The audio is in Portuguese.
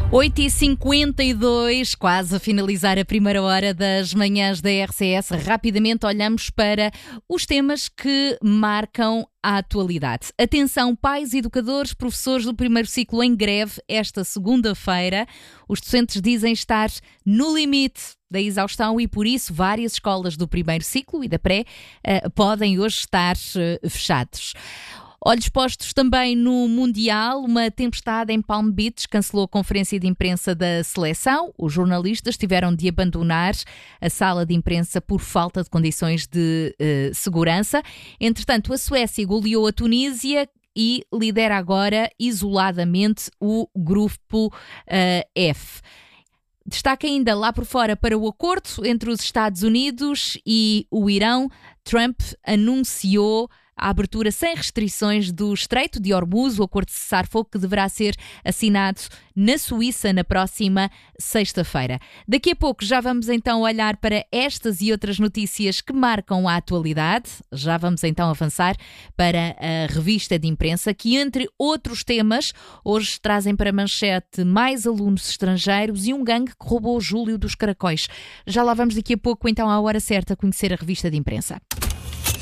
8h52, quase a finalizar a primeira hora das manhãs da RCS. Rapidamente olhamos para os temas que marcam a atualidade. Atenção, pais, educadores, professores do primeiro ciclo em greve esta segunda-feira. Os docentes dizem estar no limite da exaustão e, por isso, várias escolas do primeiro ciclo e da pré podem hoje estar fechados. Olhos postos também no Mundial, uma tempestade em Palm Beach cancelou a conferência de imprensa da seleção. Os jornalistas tiveram de abandonar a sala de imprensa por falta de condições de segurança. Entretanto, a Suécia goleou a Tunísia e lidera agora isoladamente o grupo F. Destaque ainda lá por fora para o acordo entre os Estados Unidos e o Irão. Trump anunciou a abertura sem restrições do Estreito de Hormuz, o acordo de cessar-fogo que deverá ser assinado na Suíça na próxima sexta-feira. Daqui a pouco já vamos então olhar para estas e outras notícias que marcam a atualidade. Já vamos então avançar para a revista de imprensa que, entre outros temas, hoje trazem para manchete mais alunos estrangeiros e um gangue que roubou Júlio dos Caracóis. Já lá vamos daqui a pouco então à hora certa conhecer a revista de imprensa.